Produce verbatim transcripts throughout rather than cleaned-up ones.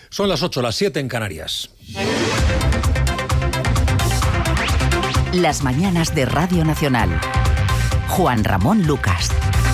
Son las ocho, las siete en Canarias. Las mañanas de Radio Nacional. Juan Ramón Lucas.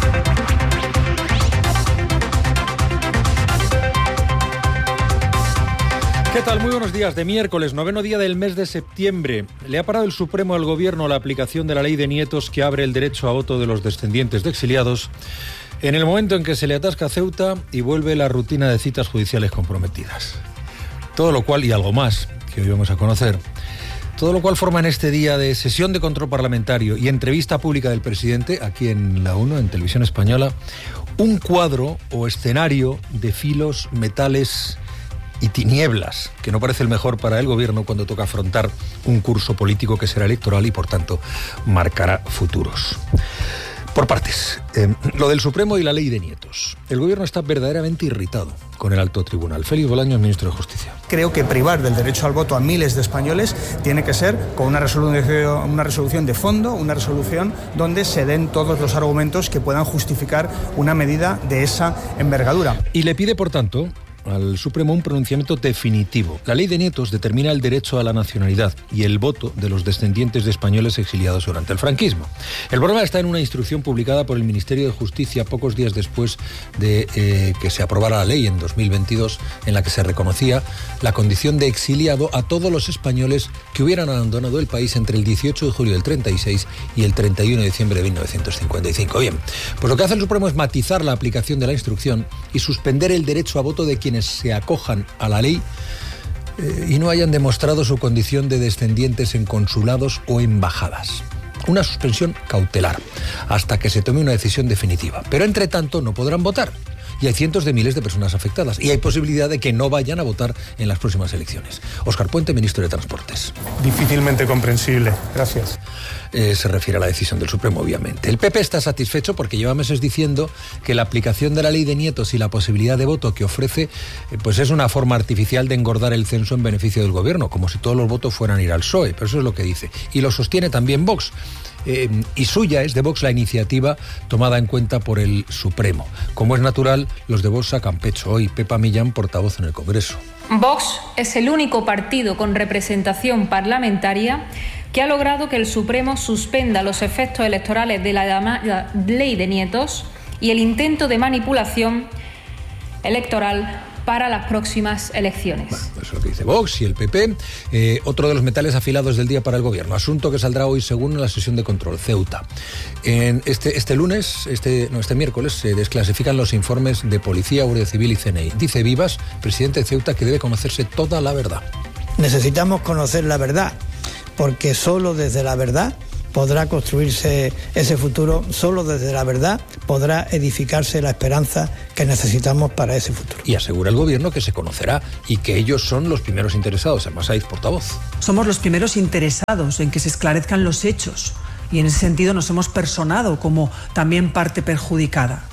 ¿Qué tal? Muy buenos días. De miércoles, noveno día del mes de septiembre. Le ha parado el Supremo al Gobierno la aplicación de la ley de nietos que abre el derecho a voto de los descendientes de exiliados en el momento en que se le atasca Ceuta y vuelve la rutina de citas judiciales comprometidas. Todo lo cual, y algo más, que hoy vamos a conocer, todo lo cual forma en este día de sesión de control parlamentario y entrevista pública del presidente, aquí en la uno, en Televisión Española, un cuadro o escenario de filos, metales y tinieblas, que no parece el mejor para el Gobierno cuando toca afrontar un curso político que será electoral y, por tanto, marcará futuros. Por partes, eh, lo del Supremo y la ley de nietos. El Gobierno está verdaderamente irritado con el alto tribunal. Félix Bolaños, ministro de Justicia. Creo que privar del derecho al voto a miles de españoles tiene que ser con una resolución, una resolución de fondo, una resolución donde se den todos los argumentos que puedan justificar una medida de esa envergadura. Y le pide, por tanto, al Supremo un pronunciamiento definitivo. La ley de nietos determina el derecho a la nacionalidad y el voto de los descendientes de españoles exiliados durante el franquismo. El problema está en una instrucción publicada por el Ministerio de Justicia pocos días después de eh, que se aprobara la ley en dos mil veintidós, en la que se reconocía la condición de exiliado a todos los españoles que hubieran abandonado el país entre el dieciocho de julio del treinta y seis y el treinta y uno de diciembre de mil novecientos cincuenta y cinco. Bien, pues lo que hace el Supremo es matizar la aplicación de la instrucción y suspender el derecho a voto de quienes se acojan a la ley eh, y no hayan demostrado su condición de descendientes en consulados o embajadas. Una suspensión cautelar hasta que se tome una decisión definitiva. Pero entre tanto no podrán votar. Y hay cientos de miles de personas afectadas. Y hay posibilidad de que no vayan a votar en las próximas elecciones. Óscar Puente, ministro de Transportes. Difícilmente comprensible. Gracias. Eh, se refiere a la decisión del Supremo, obviamente. El P P está satisfecho porque lleva meses diciendo que la aplicación de la ley de nietos y la posibilidad de voto que ofrece eh, pues es una forma artificial de engordar el censo en beneficio del Gobierno, como si todos los votos fueran a ir al P S O E. Pero eso es lo que dice. Y lo sostiene también Vox. Eh, y suya es de Vox la iniciativa tomada en cuenta por el Supremo. Como es natural, los de Vox sacan pecho hoy. Pepa Millán, portavoz en el Congreso. Vox es el único partido con representación parlamentaria que ha logrado que el Supremo suspenda los efectos electorales de la llamada ley de nietos y el intento de manipulación electoral para las próximas elecciones. Bueno, eso es lo que dice Vox y el P P. Eh, otro de los metales afilados del día para el Gobierno. Asunto que saldrá hoy según la sesión de control. Ceuta. En este, este lunes, este, no, este miércoles, se desclasifican los informes de Policía, Guardia Civil y C N I. Dice Vivas, presidente de Ceuta, que debe conocerse toda la verdad. Necesitamos conocer la verdad, porque solo desde la verdad podrá construirse ese futuro, solo desde la verdad podrá edificarse la esperanza que necesitamos para ese futuro. Y asegura el Gobierno que se conocerá y que ellos son los primeros interesados. Además, hay portavoz. Somos los primeros interesados en que se esclarezcan los hechos y en ese sentido nos hemos personado como también parte perjudicada.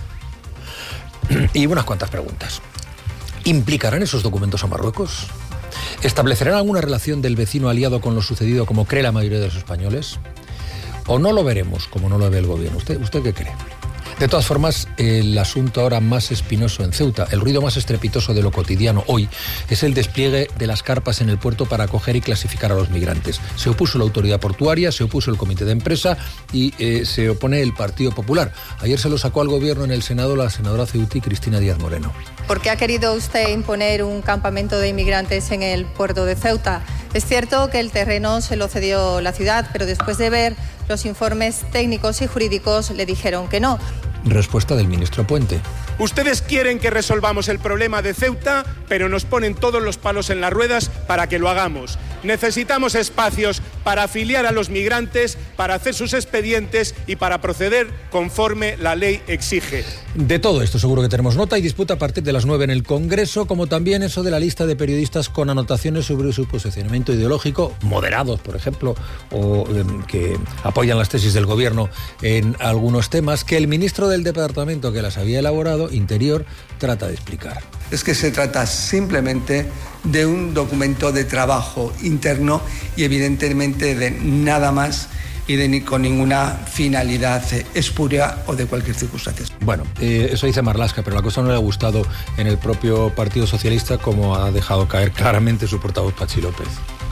Y unas cuantas preguntas. ¿Implicarán esos documentos a Marruecos? ¿Establecerán alguna relación del vecino aliado con lo sucedido como cree la mayoría de los españoles? ¿O no lo veremos como no lo ve el Gobierno? ¿Usted, usted qué cree? De todas formas, el asunto ahora más espinoso en Ceuta, el ruido más estrepitoso de lo cotidiano hoy, es el despliegue de las carpas en el puerto para acoger y clasificar a los migrantes. Se opuso la autoridad portuaria, se opuso el comité de empresa y eh, se opone el Partido Popular. Ayer se lo sacó al Gobierno en el Senado la senadora ceutí Cristina Díaz Moreno. ¿Por qué ha querido usted imponer un campamento de inmigrantes en el puerto de Ceuta? Es cierto que el terreno se lo cedió la ciudad, pero después de ver los informes técnicos y jurídicos le dijeron que no. Respuesta del ministro Puente. Ustedes quieren que resolvamos el problema de Ceuta, pero nos ponen todos los palos en las ruedas para que lo hagamos. Necesitamos espacios para afiliar a los migrantes, para hacer sus expedientes y para proceder conforme la ley exige. De todo esto seguro que tenemos nota y disputa a partir de las nueve en el Congreso, como también eso de la lista de periodistas con anotaciones sobre su posicionamiento ideológico, moderados, por ejemplo, o eh, que apoyan las tesis del Gobierno en algunos temas, que el ministro del Departamento que las había elaborado, Interior, trata de explicar. Es que se trata simplemente de un documento de trabajo interno y evidentemente de nada más y de ni con ninguna finalidad espuria o de cualquier circunstancia. Bueno, eh, eso dice Marlaska, pero la cosa no le ha gustado en el propio Partido Socialista, como ha dejado caer claramente su portavoz Pachi López.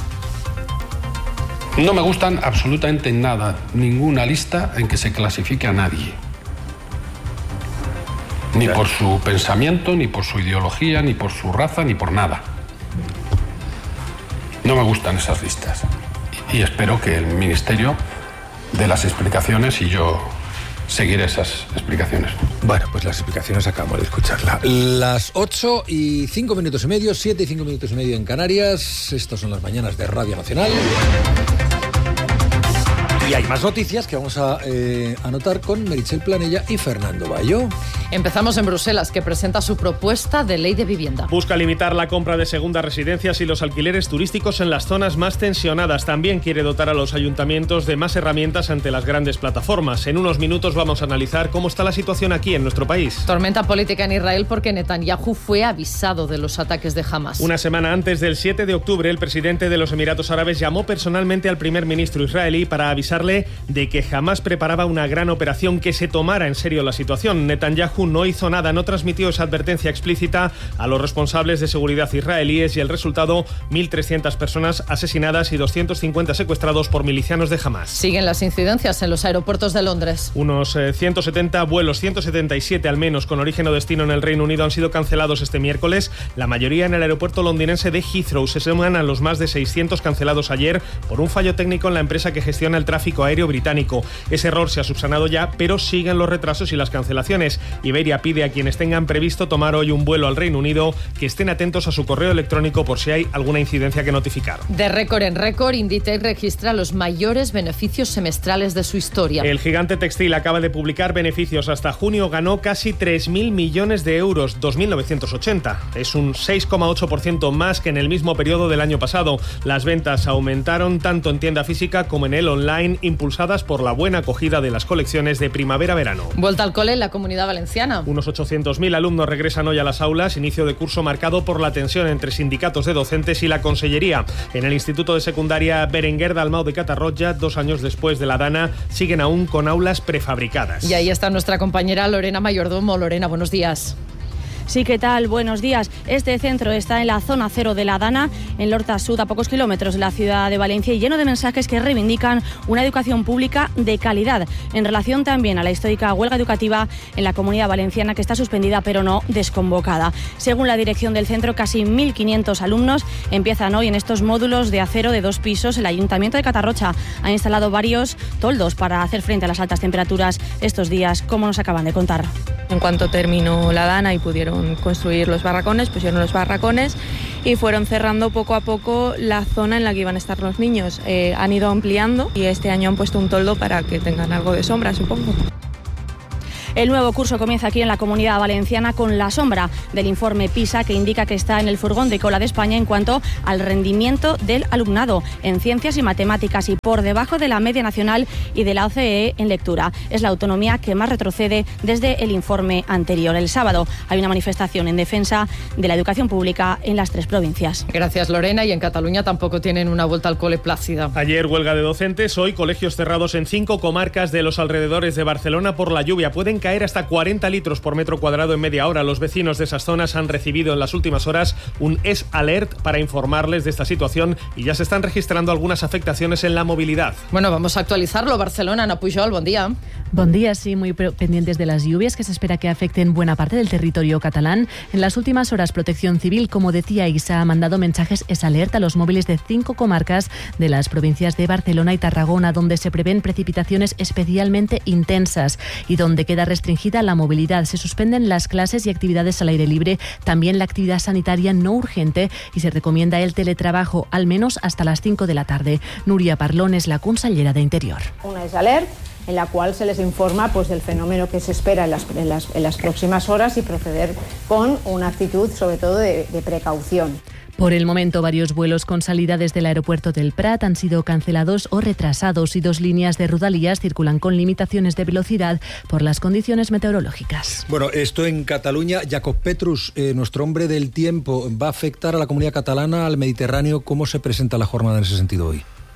No me gustan absolutamente nada ninguna lista en que se clasifique a nadie. Ni por su pensamiento, ni por su ideología, ni por su raza, ni por nada. No me gustan esas listas. Y espero que el Ministerio dé las explicaciones y yo seguiré esas explicaciones. Bueno, pues las explicaciones acabamos de escucharla. Las ocho y cinco minutos y medio, siete y cinco minutos y medio en Canarias. Estas son las mañanas de Radio Nacional. Y hay más noticias que vamos a eh, anotar con Meritxell Planella y Fernando Bayo. Empezamos en Bruselas, que presenta su propuesta de ley de vivienda. Busca limitar la compra de segundas residencias y los alquileres turísticos en las zonas más tensionadas. También quiere dotar a los ayuntamientos de más herramientas ante las grandes plataformas. En unos minutos vamos a analizar cómo está la situación aquí en nuestro país. Tormenta política en Israel porque Netanyahu fue avisado de los ataques de Hamas. Una semana antes del siete de octubre, el presidente de los Emiratos Árabes llamó personalmente al primer ministro israelí para avisarle de que Hamas preparaba una gran operación, que se tomara en serio la situación. Netanyahu no hizo nada, no transmitió esa advertencia explícita a los responsables de seguridad israelíes y el resultado, mil trescientas personas asesinadas y doscientos cincuenta secuestrados por milicianos de Hamas. Siguen las incidencias en los aeropuertos de Londres. Unos eh, ciento setenta vuelos, ciento setenta y siete al menos, con origen o destino en el Reino Unido han sido cancelados este miércoles. La mayoría en el aeropuerto londinense de Heathrow. Se suman a los más de seiscientos cancelados ayer por un fallo técnico en la empresa que gestiona el tráfico aéreo británico. Ese error se ha subsanado ya, pero siguen los retrasos y las cancelaciones. Iberia pide a quienes tengan previsto tomar hoy un vuelo al Reino Unido que estén atentos a su correo electrónico por si hay alguna incidencia que notificar. De récord en récord, Inditex registra los mayores beneficios semestrales de su historia. El gigante textil acaba de publicar beneficios. Hasta junio ganó casi tres mil millones de euros, dos mil novecientos ochenta. Es un seis coma ocho por ciento más que en el mismo periodo del año pasado. Las ventas aumentaron tanto en tienda física como en el online, impulsadas por la buena acogida de las colecciones de primavera-verano. Vuelta al cole en la Comunidad Valenciana. Unos ochocientos mil alumnos regresan hoy a las aulas, inicio de curso marcado por la tensión entre sindicatos de docentes y la Consellería. En el Instituto de Secundaria Berenguer Dalmau de Catarroja, dos años después de la Dana, siguen aún con aulas prefabricadas. Y ahí está nuestra compañera Lorena Mayordomo. Lorena, buenos días. Sí, ¿qué tal? Buenos días. Este centro está en la zona cero de la Dana, en Lorta Sud, a pocos kilómetros de la ciudad de Valencia, y lleno de mensajes que reivindican una educación pública de calidad, en relación también a la histórica huelga educativa en la Comunidad Valenciana, que está suspendida pero no desconvocada. Según la dirección del centro, casi mil quinientos alumnos empiezan hoy en estos módulos de acero de dos pisos. El Ayuntamiento de Catarroja ha instalado varios toldos para hacer frente a las altas temperaturas estos días, como nos acaban de contar. En cuanto terminó la Dana y pudieron construir los barracones, pusieron los barracones y fueron cerrando poco a poco la zona en la que iban a estar los niños. Eh, han ido ampliando y este año han puesto un toldo para que tengan algo de sombra, supongo. El nuevo curso comienza aquí en la Comunidad Valenciana con la sombra del informe PISA, que indica que está en el furgón de cola de España en cuanto al rendimiento del alumnado en ciencias y matemáticas, y por debajo de la media nacional y de la O C D E en lectura. Es la autonomía que más retrocede desde el informe anterior. El sábado hay una manifestación en defensa de la educación pública en las tres provincias. Gracias, Lorena. Y en Cataluña tampoco tienen una vuelta al cole plácida. Ayer huelga de docentes, hoy colegios cerrados en cinco comarcas de los alrededores de Barcelona por la lluvia. Pueden caer hasta cuarenta litros por metro cuadrado en media hora. Los vecinos de esas zonas han recibido en las últimas horas un S Alert para informarles de esta situación y ya se están registrando algunas afectaciones en la movilidad. Bueno, vamos a actualizarlo. Barcelona, Ana Pujol, buen día. Buen día, sí, muy pendientes de las lluvias que se espera que afecten buena parte del territorio catalán. En las últimas horas, Protección Civil, como decía Isa, ha mandado mensajes S Alert a los móviles de cinco comarcas de las provincias de Barcelona y Tarragona, donde se prevén precipitaciones especialmente intensas y donde queda restringida la movilidad. Se suspenden las clases y actividades al aire libre, también la actividad sanitaria no urgente, y se recomienda el teletrabajo al menos hasta las cinco de la tarde. Núria Parlón es la consellera de Interior. Una S Alert en la cual se les informa pues, del fenómeno que se espera en las, en, las, en las próximas horas y proceder con una actitud sobre todo de, de precaución. Por el momento, varios vuelos con salida desde el aeropuerto del Prat han sido cancelados o retrasados y dos líneas de Rodalies circulan con limitaciones de velocidad por las condiciones meteorológicas. Bueno, esto en Cataluña. Jacob Petrus, eh, nuestro hombre del tiempo, ¿va a afectar a la comunidad catalana, al Mediterráneo? ¿Cómo se presenta la jornada en ese sentido hoy?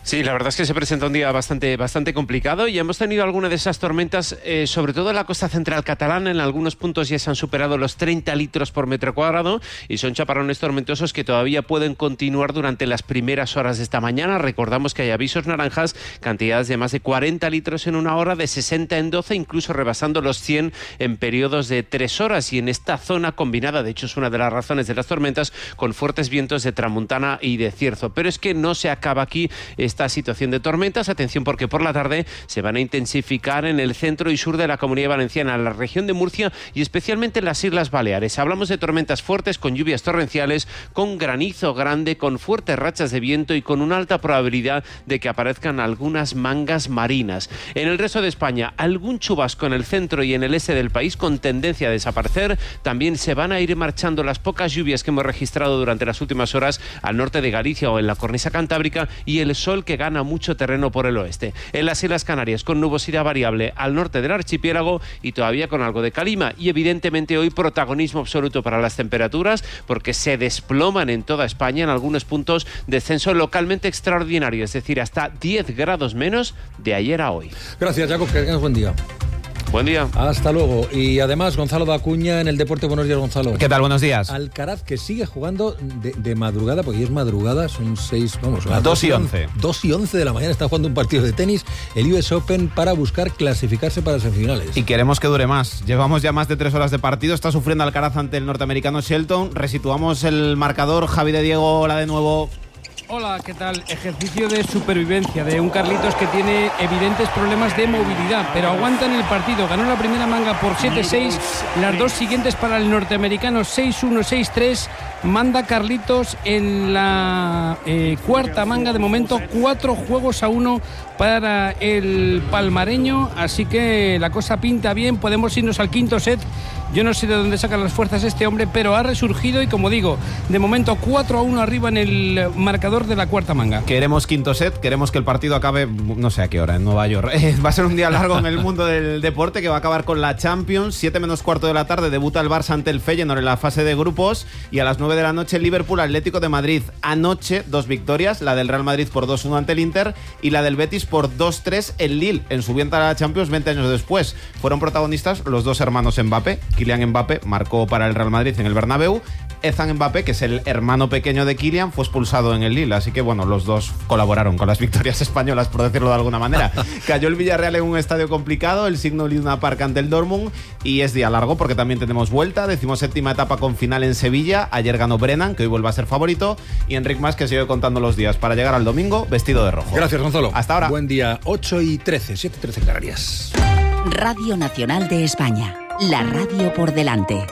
Sí, la verdad es que se presenta un día bastante, bastante complicado y hemos tenido alguna de esas tormentas, eh, sobre todo en la costa central catalana. En algunos puntos ya se han superado los treinta litros por metro cuadrado y son chaparrones tormentosos que todavía pueden continuar durante las primeras horas de esta mañana. Recordamos que hay avisos naranjas, cantidades de más de cuarenta litros en una hora, de sesenta en doce, incluso rebasando los cien en periodos de tres horas. Y en esta zona combinada, de hecho es una de las razones de las tormentas, con fuertes vientos de tramuntana y de cierzo. Pero es que no se acaba aquí esta situación de tormentas. Atención, porque por la tarde se van a intensificar en el centro y sur de la Comunidad Valenciana, en la región de Murcia y especialmente en las Islas Baleares. Hablamos de tormentas fuertes con lluvias torrenciales, con granizo grande, con fuertes rachas de viento y con una alta probabilidad de que aparezcan algunas mangas marinas. En el resto de España, algún chubasco en el centro y en el este del país con tendencia a desaparecer. También se van a ir marchando las pocas lluvias que hemos registrado durante las últimas horas al norte de Galicia o en la cornisa cantábrica, y el sol que gana mucho terreno por el oeste. En las Islas Canarias, con nubosidad variable al norte del archipiélago y todavía con algo de calima. Y evidentemente hoy protagonismo absoluto para las temperaturas, porque se desploman en toda España, en algunos puntos descenso localmente extraordinario, es decir, hasta diez grados menos de ayer a hoy. Gracias, Jacob, que tengas buen día. Buen día. Hasta luego. Y además, Gonzalo Dacuña en el deporte. Buenos días, Gonzalo. ¿Qué tal? Buenos días. Alcaraz, que sigue jugando de, de madrugada, porque es madrugada, son seis, vamos, a dos y once. Dos y once de la mañana está jugando un partido de tenis, el U S Open, para buscar clasificarse para semifinales. Y queremos que dure más. Llevamos ya más de tres horas de partido. Está sufriendo Alcaraz ante el norteamericano Shelton. Resituamos el marcador. Javi de Diego, hola de nuevo. Hola, ¿qué tal? Ejercicio de supervivencia de un Carlitos que tiene evidentes problemas de movilidad, pero aguanta en el partido. Ganó la primera manga por siete seis, las dos siguientes para el norteamericano seis uno, seis tres. Manda Carlitos en la eh, cuarta manga, de momento cuatro juegos a uno para el palmareño, así que la cosa pinta bien. Podemos irnos al quinto set. Yo no sé de dónde sacan las fuerzas este hombre, pero ha resurgido y, como digo, de momento cuatro a uno arriba en el marcador de la cuarta manga. Queremos quinto set, queremos que el partido acabe, no sé a qué hora, en Nueva York. Eh, va a ser un día largo en el mundo del deporte, que va a acabar con la Champions. siete menos cuarto de la tarde debuta el Barça ante el Feyenoord en la fase de grupos, y a las nueve de la noche el Liverpool Atlético de Madrid. Anoche dos victorias, la del Real Madrid por dos uno ante el Inter y la del Betis por dos tres en Lille, en su vuelta a la Champions veinte años después. Fueron protagonistas los dos hermanos Mbappé. Kylian Mbappé marcó para el Real Madrid en el Bernabéu. Ethan Mbappé, que es el hermano pequeño de Kylian, fue expulsado en el Lille, así que bueno, los dos colaboraron con las victorias españolas, por decirlo de alguna manera. Cayó el Villarreal en un estadio complicado, el Signal Iduna Park ante el Dortmund, y es día largo porque también tenemos vuelta, decimoséptima etapa con final en Sevilla. Ayer ganó Brennan, que hoy vuelve a ser favorito, y Enric Mas, que sigue contando los días para llegar al domingo vestido de rojo. Gracias, Gonzalo. Hasta ahora. Buen día. Ocho y trece, siete y trece en Canarias. Radio Nacional de España, la radio por delante.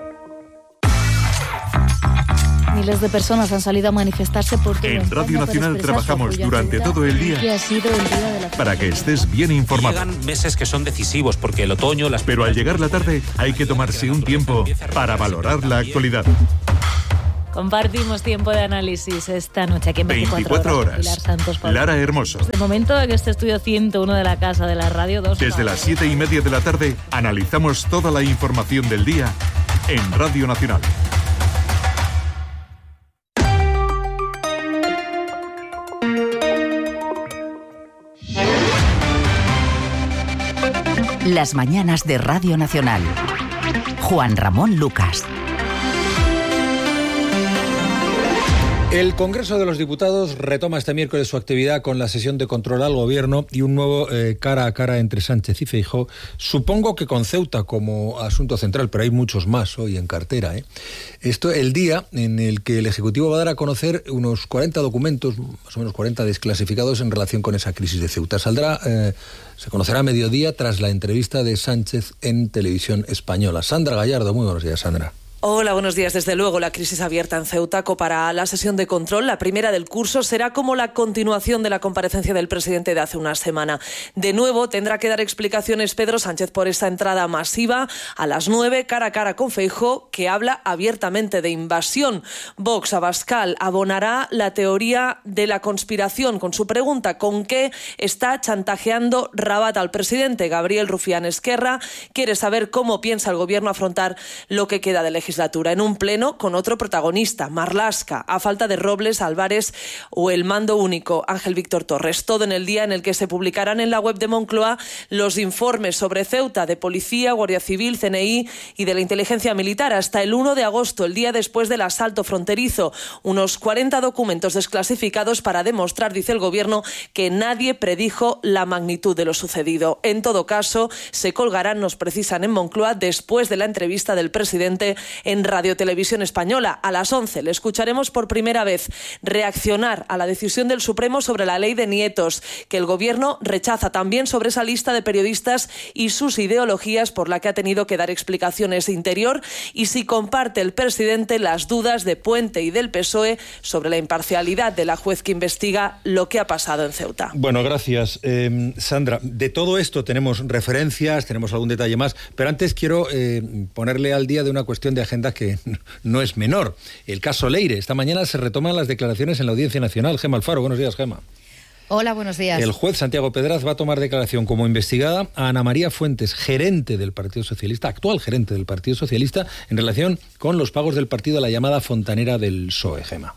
Miles de personas han salido a manifestarse por todo En Radio Nacional trabajamos durante todo el día, que ha sido el día de la para que estés bien informado. Llegan meses que son decisivos porque el otoño... Las... Pero al llegar la tarde hay que tomarse un tiempo para valorar la actualidad. Compartimos tiempo de análisis esta noche aquí en veinticuatro horas. Pilar Santos, Pablo. Lara Hermoso. De momento, en este estudio ciento uno de la Casa de la Radio dos. Desde las siete y media de la tarde analizamos toda la información del día en Radio Nacional. Las mañanas de Radio Nacional. Juan Ramón Lucas. El Congreso de los Diputados retoma este miércoles su actividad con la sesión de control al Gobierno y un nuevo eh, cara a cara entre Sánchez y Feijóo. Supongo que con Ceuta como asunto central, pero hay muchos más hoy en cartera, ¿eh? Esto el día en el que el Ejecutivo va a dar a conocer unos cuarenta documentos, más o menos cuarenta desclasificados en relación con esa crisis de Ceuta. Saldrá, eh, se conocerá a mediodía tras la entrevista de Sánchez en Televisión Española. Sandra Gallardo, muy buenos días, Sandra. Hola, buenos días. Desde luego, la crisis abierta en Ceuta copará la sesión de control. La primera del curso será como la continuación de la comparecencia del presidente de hace una semana. De nuevo, tendrá que dar explicaciones Pedro Sánchez por esa entrada masiva a las nueve, cara a cara con Feijóo, que habla abiertamente de invasión. Vox Abascal abonará la teoría de la conspiración con su pregunta: ¿con qué está chantajeando Rabat al presidente? Gabriel Rufián Esquerra quiere saber cómo piensa el Gobierno afrontar lo que queda de legislatura. legislatura, en un pleno con otro protagonista, Marlaska, a falta de Robles, Álvarez o el mando único, Ángel Víctor Torres. Todo en el día en el que se publicarán en la web de Moncloa los informes sobre Ceuta de Policía, Guardia Civil, C N I y de la Inteligencia Militar hasta el uno de agosto, el día después del asalto fronterizo. Unos cuarenta documentos desclasificados para demostrar, dice el Gobierno, que nadie predijo la magnitud de lo sucedido. En todo caso, se colgarán, nos precisan en Moncloa, después de la entrevista del presidente en Radio Televisión Española. A las once le escucharemos por primera vez reaccionar a la decisión del Supremo sobre la ley de nietos, que el Gobierno rechaza, también sobre esa lista de periodistas y sus ideologías por la que ha tenido que dar explicaciones de Interior, y si comparte el presidente las dudas de Puente y del P S O E sobre la imparcialidad de la juez que investiga lo que ha pasado en Ceuta. Bueno, gracias, eh, Sandra. De todo esto tenemos referencias, tenemos algún detalle más, pero antes quiero eh, ponerle al día de una cuestión de agenda que no es menor. El caso Leire. Esta mañana se retoman las declaraciones en la Audiencia Nacional. Gema Alfaro, buenos días, Gema. Hola, buenos días. El juez Santiago Pedraz va a tomar declaración como investigada a Ana María Fuentes, gerente del Partido Socialista, actual gerente del Partido Socialista, en relación con los pagos del partido a la llamada fontanera del P S O E, Gema.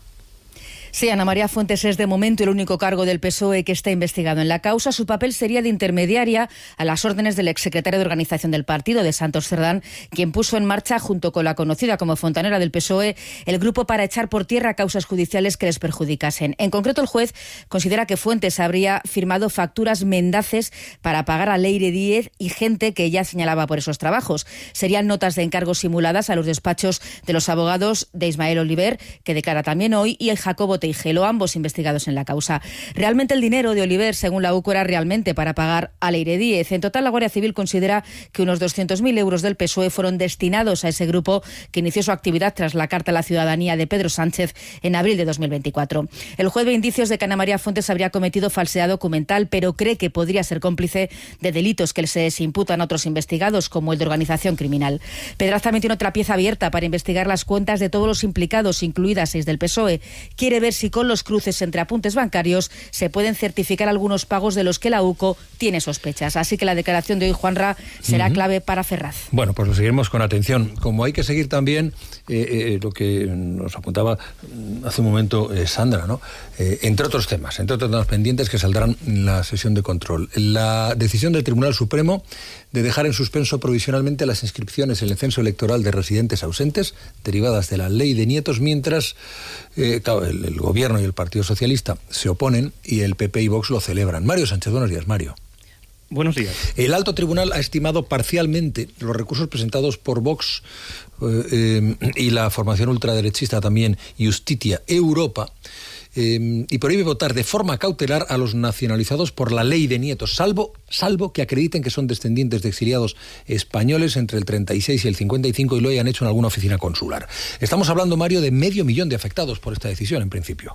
Sí, Ana María Fuentes es de momento el único cargo del P S O E que está investigado en la causa. Su papel sería de intermediaria a las órdenes del exsecretario de organización del partido, de Santos Cerdán, quien puso en marcha, junto con la conocida como fontanera del P S O E, el grupo para echar por tierra causas judiciales que les perjudicasen. En concreto, el juez considera que Fuentes habría firmado facturas mendaces para pagar a Leire Díez y gente que ya señalaba por esos trabajos. Serían notas de encargo simuladas a los despachos de los abogados de Ismael Oliver, que declara también hoy, y el Jacobo Teijelo, ambos investigados en la causa. Realmente el dinero de Oliver, según la U C O, era realmente para pagar a Leire Díez. En total, la Guardia Civil considera que unos doscientos mil euros del P S O E fueron destinados a ese grupo que inició su actividad tras la Carta a la Ciudadanía de Pedro Sánchez en abril de dos mil veinticuatro. El juez ve indicios de que Ana María Fuentes habría cometido falsedad documental, pero cree que podría ser cómplice de delitos que se les imputan a otros investigados, como el de organización criminal. Pedraz también tiene otra pieza abierta para investigar las cuentas de todos los implicados, incluidas seis del P S O E. Quiere ver si con los cruces entre apuntes bancarios se pueden certificar algunos pagos de los que la U C O tiene sospechas. Así que la declaración de hoy, Juanra, será uh-huh. clave para Ferraz. Bueno, pues lo seguiremos con atención. Como hay que seguir también eh, eh, lo que nos apuntaba hace un momento eh, Sandra, ¿no? Eh, entre otros temas, entre otros temas pendientes que saldrán en la sesión de control. La decisión del Tribunal Supremo de dejar en suspenso provisionalmente las inscripciones en el censo electoral de residentes ausentes derivadas de la ley de nietos, mientras eh, claro, el, el Gobierno y el Partido Socialista se oponen y el P P y Vox lo celebran. Mario Sánchez, buenos días, Mario. Buenos días. El alto tribunal ha estimado parcialmente los recursos presentados por Vox eh, eh, y la formación ultraderechista también, Justitia Europa, eh, y prohíbe votar de forma cautelar a los nacionalizados por la ley de nietos, salvo, salvo que acrediten que son descendientes de exiliados españoles entre el treinta y seis y el cincuenta y cinco y lo hayan hecho en alguna oficina consular. Estamos hablando, Mario, de medio millón de afectados por esta decisión, en principio.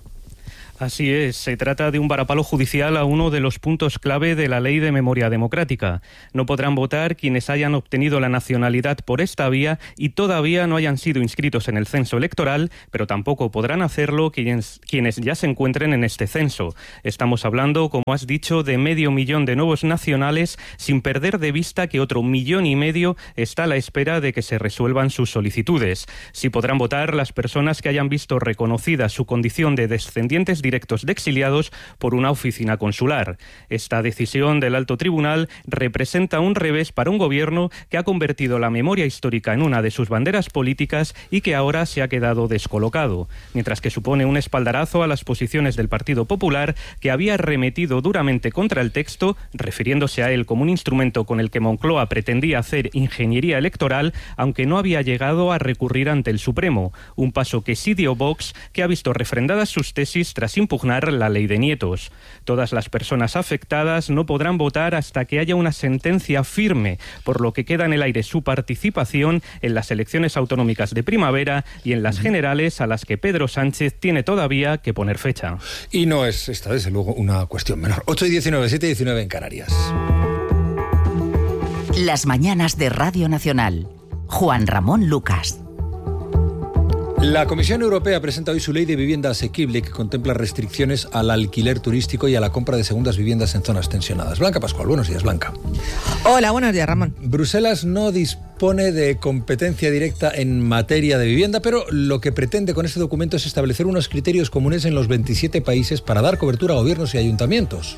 Así es, se trata de un varapalo judicial a uno de los puntos clave de la Ley de Memoria Democrática. No podrán votar quienes hayan obtenido la nacionalidad por esta vía y todavía no hayan sido inscritos en el censo electoral, pero tampoco podrán hacerlo quienes, quienes ya se encuentren en este censo. Estamos hablando, como has dicho, de medio millón de nuevos nacionales, sin perder de vista que otro millón y medio está a la espera de que se resuelvan sus solicitudes. Sí podrán votar las personas que hayan visto reconocida su condición de descendientes directos de exiliados por una oficina consular. Esta decisión del alto tribunal representa un revés para un gobierno que ha convertido la memoria histórica en una de sus banderas políticas y que ahora se ha quedado descolocado, mientras que supone un espaldarazo a las posiciones del Partido Popular, que había arremetido duramente contra el texto, refiriéndose a él como un instrumento con el que Moncloa pretendía hacer ingeniería electoral, aunque no había llegado a recurrir ante el Supremo, un paso que sí dio Vox, que ha visto refrendadas sus tesis tras impugnar la ley de nietos. Todas las personas afectadas no podrán votar hasta que haya una sentencia firme, por lo que queda en el aire su participación en las elecciones autonómicas de primavera y en las generales, a las que Pedro Sánchez tiene todavía que poner fecha. Y no es esta, desde luego, una cuestión menor. ocho y diecinueve, siete y diecinueve en Canarias. Las mañanas de Radio Nacional. Juan Ramón Lucas. La Comisión Europea presenta hoy su ley de vivienda asequible que contempla restricciones al alquiler turístico y a la compra de segundas viviendas en zonas tensionadas. Blanca Pascual, buenos días, Blanca. Hola, buenos días, Ramón. Bruselas no dispone de competencia directa en materia de vivienda, pero lo que pretende con este documento es establecer unos criterios comunes en los veintisiete países para dar cobertura a gobiernos y ayuntamientos.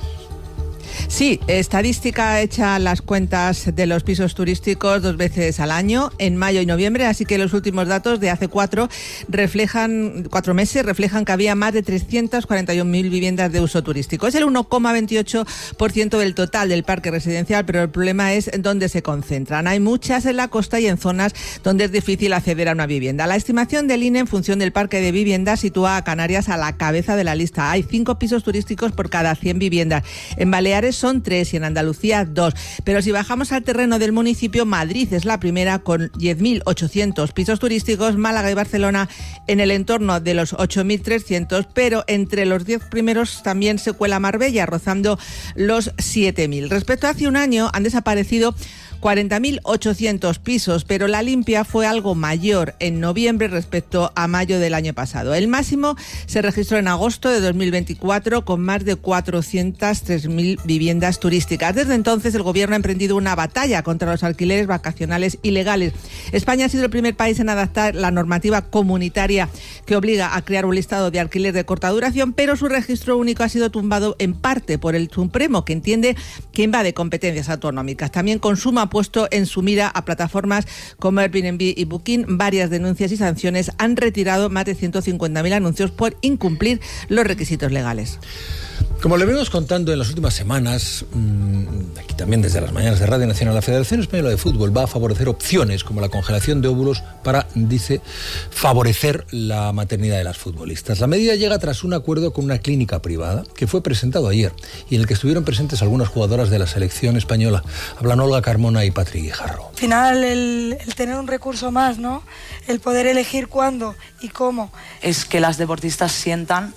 Sí, estadística hecha las cuentas de los pisos turísticos dos veces al año, en mayo y noviembre, así que los últimos datos de hace cuatro reflejan cuatro meses reflejan que había más de trescientas cuarenta y una mil viviendas de uso turístico. Es el uno coma veintiocho por ciento del total del parque residencial, pero el problema es dónde se concentran. Hay muchas en la costa y en zonas donde es difícil acceder a una vivienda. La estimación del I N E en función del parque de viviendas sitúa a Canarias a la cabeza de la lista. Hay cinco pisos turísticos por cada cien viviendas. En Baleares son tres y en Andalucía dos. Pero si bajamos al terreno del municipio, Madrid es la primera con diez mil ochocientos pisos turísticos, Málaga y Barcelona en el entorno de los ocho mil trescientos, pero entre los diez primeros también se cuela Marbella, rozando los siete mil. Respecto a hace un año, han desaparecido cuarenta mil ochocientos pisos, pero la limpia fue algo mayor en noviembre respecto a mayo del año pasado. El máximo se registró en agosto de dos mil veinticuatro con más de cuatrocientas tres mil viviendas turísticas. Desde entonces el gobierno ha emprendido una batalla contra los alquileres vacacionales ilegales. España ha sido el primer país en adaptar la normativa comunitaria que obliga a crear un listado de alquiler de corta duración, pero su registro único ha sido tumbado en parte por el Supremo, que entiende que invade competencias autonómicas. También Consumo ha puesto en su mira a plataformas como Airbnb y Booking. Varias denuncias y sanciones han retirado más de ciento cincuenta mil anuncios por incumplir los requisitos legales. Como le venimos contando en las últimas semanas, aquí también desde las mañanas de Radio Nacional, la Federación Española de Fútbol va a favorecer opciones como la congelación de óvulos para, dice, favorecer la maternidad de las futbolistas. La medida llega tras un acuerdo con una clínica privada que fue presentado ayer y en el que estuvieron presentes algunas jugadoras de la selección española. Hablan Olga Carmona y Patri Guijarro. Al final, el, el tener un recurso más, ¿no? El poder elegir cuándo y cómo. Es que las deportistas sientan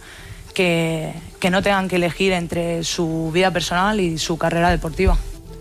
Que, que no tengan que elegir entre su vida personal y su carrera deportiva.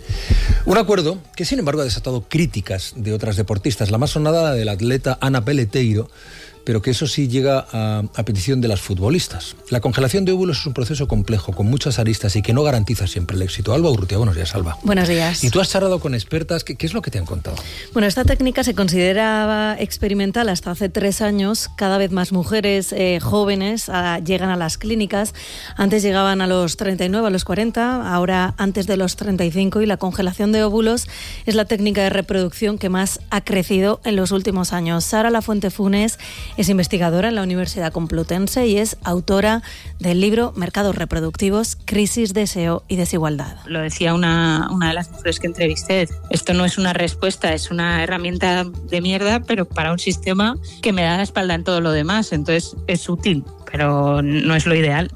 Un acuerdo que, sin embargo, ha desatado críticas de otras deportistas. La más sonada del atleta Ana Peleteiro, pero que eso sí llega a, a petición de las futbolistas. La congelación de óvulos es un proceso complejo, con muchas aristas y que no garantiza siempre el éxito. Alba Urrutia, buenos días, Alba. Buenos días. Y tú has charlado con expertas. ¿Qué, qué es lo que te han contado? Bueno, esta técnica se consideraba experimental hasta hace tres años. Cada vez más mujeres eh, jóvenes a, llegan a las clínicas. Antes llegaban a los treinta y nueve, a los cuarenta, ahora antes de los treinta y cinco, y la congelación de óvulos es la técnica de reproducción que más ha crecido en los últimos años. Sara Lafuente Funes es investigadora en la Universidad Complutense y es autora del libro Mercados Reproductivos, Crisis, Deseo y Desigualdad. Lo decía una, una de las mujeres que entrevisté, esto no es una respuesta, es una herramienta de mierda, pero para un sistema que me da la espalda en todo lo demás, entonces es útil, pero no es lo ideal.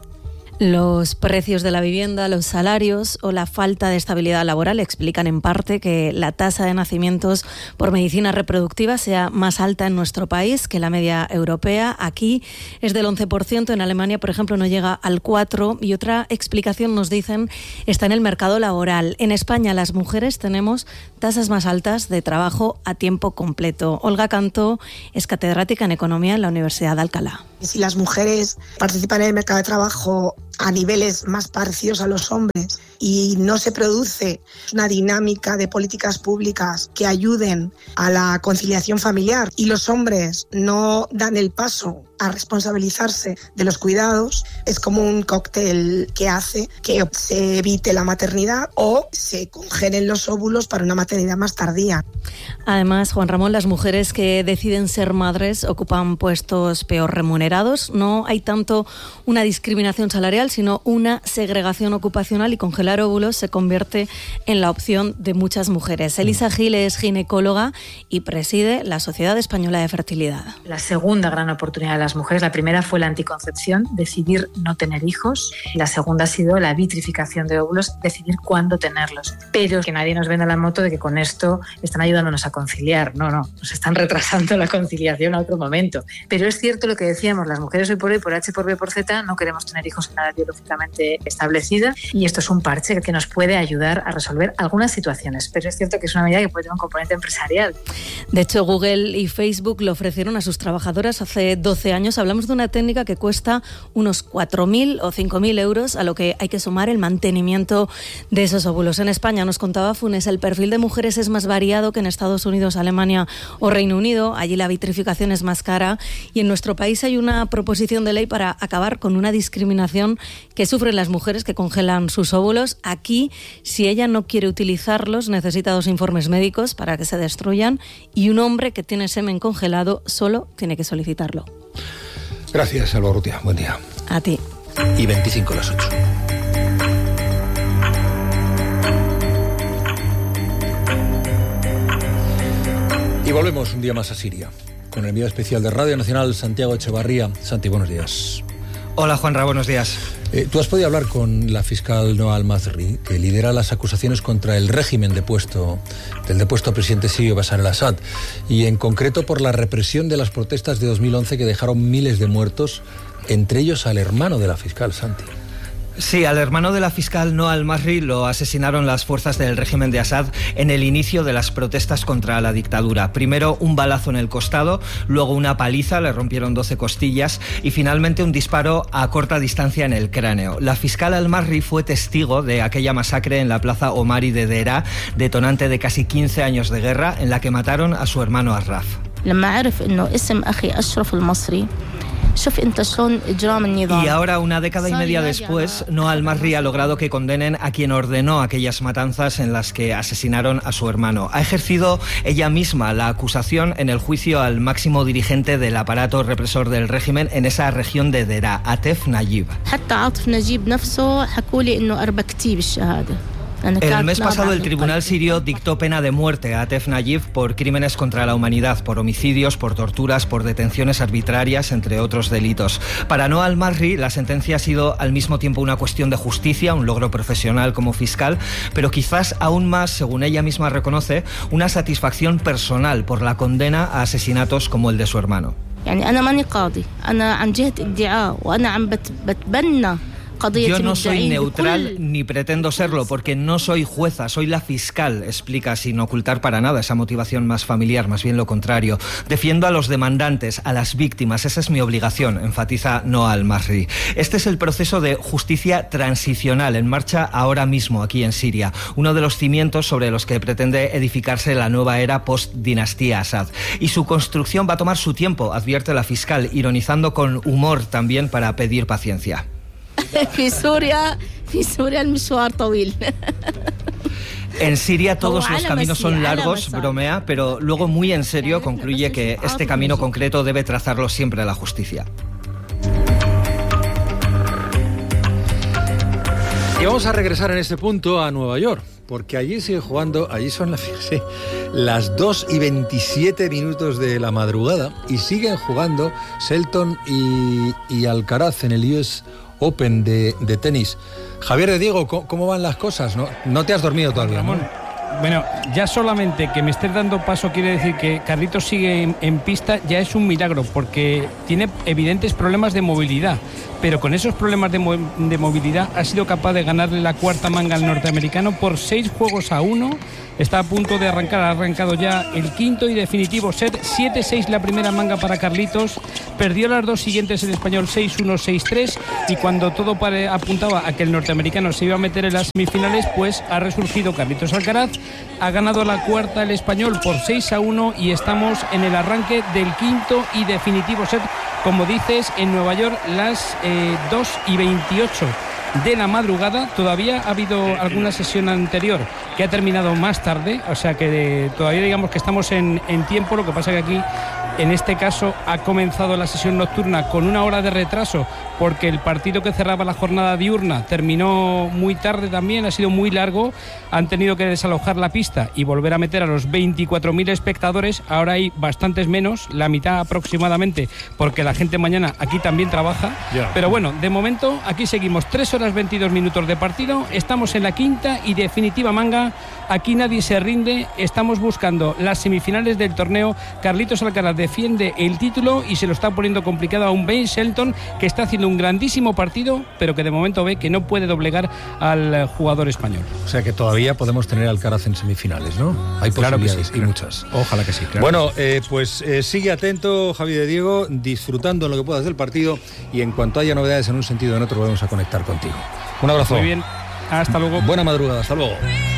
Los precios de la vivienda, los salarios o la falta de estabilidad laboral explican en parte que la tasa de nacimientos por medicina reproductiva sea más alta en nuestro país que la media europea. Aquí es del once por ciento, en Alemania, por ejemplo, no llega al cuatro por ciento. Y otra explicación, nos dicen, está en el mercado laboral. En España las mujeres tenemos tasas más altas de trabajo a tiempo completo. Olga Cantó es catedrática en Economía en la Universidad de Alcalá. Si las mujeres participan en el mercado de trabajo a niveles más parecidos a los hombres y no se produce una dinámica de políticas públicas que ayuden a la conciliación familiar y los hombres no dan el paso a responsabilizarse de los cuidados, es como un cóctel que hace que se evite la maternidad o se congelen los óvulos para una maternidad más tardía. Además, Juan Ramón, las mujeres que deciden ser madres ocupan puestos peor remunerados. No hay tanto una discriminación salarial, sino una segregación ocupacional, y congelar óvulos se convierte en la opción de muchas mujeres. Elisa Gil es ginecóloga y preside la Sociedad Española de Fertilidad. La segunda gran oportunidad de las mujeres, la primera fue la anticoncepción, decidir no tener hijos. La segunda ha sido la vitrificación de óvulos, decidir cuándo tenerlos. Pero que nadie nos venda la moto de que con esto están ayudándonos a conciliar. No, no, nos están retrasando la conciliación a otro momento. Pero es cierto lo que decíamos, las mujeres hoy por hoy, por H, por B, por Z, no queremos tener hijos en edad biológicamente establecida, y esto es un parche parche que nos puede ayudar a resolver algunas situaciones, pero es cierto que es una medida que puede tener un componente empresarial. De hecho, Google y Facebook lo ofrecieron a sus trabajadoras hace doce años. Hablamos de una técnica que cuesta unos cuatro mil o cinco mil euros, a lo que hay que sumar el mantenimiento de esos óvulos. En España, nos contaba Funes, el perfil de mujeres es más variado que en Estados Unidos, Alemania o Reino Unido. Allí la vitrificación es más cara y en nuestro país hay una proposición de ley para acabar con una discriminación que sufren las mujeres que congelan sus óvulos. Aquí, si ella no quiere utilizarlos, necesita dos informes médicos para que se destruyan y un hombre que tiene semen congelado solo tiene que solicitarlo. Gracias, Alba Urrutia. Buen día. A ti. Y veinticinco a las ocho. Y volvemos un día más a Siria, con el enviado especial de Radio Nacional, Santiago Echevarría. Santi, buenos días. Hola, Juanra, buenos días. Eh, Tú has podido hablar con la fiscal Noa Al-Mazri, que lidera las acusaciones contra el régimen depuesto, del depuesto presidente sirio Bashar al-Assad, y en concreto por la represión de las protestas de dos mil once que dejaron miles de muertos, entre ellos al hermano de la fiscal, Santi. Sí, al hermano de la fiscal Noa Al-Mazri lo asesinaron las fuerzas del régimen de Assad en el inicio de las protestas contra la dictadura. Primero un balazo en el costado, luego una paliza, le rompieron doce costillas y finalmente un disparo a corta distancia en el cráneo. La fiscal Al-Mazri fue testigo de aquella masacre en la plaza Omari de Deraa, detonante de casi quince años de guerra, en la que mataron a su hermano Arraf. Y ahora, una década y media después, Noa Al-Mazri ha logrado que condenen a quien ordenó aquellas matanzas en las que asesinaron a su hermano. Ha ejercido ella misma la acusación en el juicio al máximo dirigente del aparato represor del régimen en esa región de Deraa, Atef Najib. El mes pasado el tribunal sirio dictó pena de muerte a Atef Najib por crímenes contra la humanidad, por homicidios, por torturas, por detenciones arbitrarias, entre otros delitos. Para Noa Al-Mazri, la sentencia ha sido al mismo tiempo una cuestión de justicia, un logro profesional como fiscal, pero quizás aún más, según ella misma reconoce, una satisfacción personal por la condena a asesinatos como el de su hermano. Yo no soy neutral ni pretendo serlo porque no soy jueza, soy la fiscal, explica sin ocultar para nada esa motivación más familiar, más bien lo contrario. Defiendo a los demandantes, a las víctimas, esa es mi obligación, enfatiza Noa Al-Mazri. Este es el proceso de justicia transicional en marcha ahora mismo aquí en Siria, uno de los cimientos sobre los que pretende edificarse la nueva era post-dinastía Assad. Y su construcción va a tomar su tiempo, advierte la fiscal, ironizando con humor también para pedir paciencia. En Siria todos los caminos son largos, bromea, pero luego muy en serio concluye que este camino concreto debe trazarlo siempre la justicia. Y vamos a regresar en este punto a Nueva York, porque allí sigue jugando, allí son las, sí, las dos y veintisiete minutos de la madrugada y siguen jugando Shelton y, y Alcaraz en el U S Open de, de tenis. Javier de Diego, ¿cómo, cómo van las cosas? ¿No, no te has dormido todavía, Ramón? ¿No? Bueno, ya solamente que me estés dando paso quiere decir que Carlitos sigue en, en pista, ya es un milagro, porque tiene evidentes problemas de movilidad, pero con esos problemas de, mo de movilidad ha sido capaz de ganarle la cuarta manga al norteamericano por seis juegos a uno. Está a punto de arrancar, ha arrancado ya el quinto y definitivo set, siete seis la primera manga para Carlitos, perdió las dos siguientes en español, seis uno, seis tres, y cuando todo pare, apuntaba a que el norteamericano se iba a meter en las semifinales, pues ha resurgido Carlitos Alcaraz, ha ganado la cuarta el español por seis a uno y estamos en el arranque del quinto y definitivo set, como dices, en Nueva York, las eh, dos y veintiocho de la madrugada. Todavía ha habido alguna sesión anterior que ha terminado más tarde, o sea que de, todavía digamos que estamos en, en tiempo. Lo que pasa que aquí, en este caso, ha comenzado la sesión nocturna con una hora de retraso, porque el partido que cerraba la jornada diurna terminó muy tarde también, ha sido muy largo, han tenido que desalojar la pista y volver a meter a los veinticuatro mil espectadores. Ahora hay bastantes menos, la mitad aproximadamente, porque la gente mañana aquí también trabaja, yeah. Pero bueno, de momento aquí seguimos tres horas horas veintidós minutos de partido, estamos en la quinta y definitiva manga. Aquí nadie se rinde, estamos buscando las semifinales del torneo. Carlitos Alcaraz defiende el título y se lo está poniendo complicado a un Ben Shelton que está haciendo un grandísimo partido, pero que de momento ve que no puede doblegar al jugador español. O sea que todavía podemos tener Alcaraz en semifinales, ¿no? Hay Claro que posibilidades sí, y claro. muchas. Ojalá que sí. Claro bueno, que sí. eh, pues eh, sigue atento, Javi de Diego, disfrutando lo que puedas del partido y en cuanto haya novedades en un sentido o en otro, volvemos a conectar contigo. Un abrazo. Muy bien, hasta luego. Buena madrugada, hasta luego.